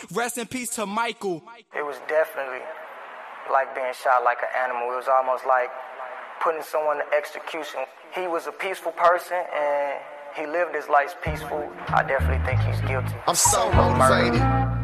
Rest in peace to Michael. It was definitely like being shot like an animal. It was almost like putting someone to execution. He was a peaceful person and he lived his life peaceful. I definitely think he's guilty. I'm so motivated.